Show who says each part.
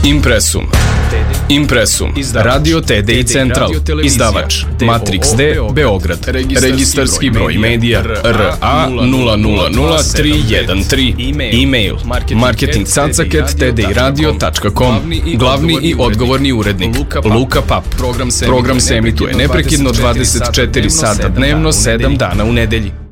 Speaker 1: Impresum, Radio TDI Central, izdavač Matrix D, Beograd, registarski broj medija RA 000313, e-mail marketingcacak@tdiradio.com, glavni i odgovorni urednik Luka Pap. Program se emituje neprekidno 24 sata dnevno, 7 dana u nedelji.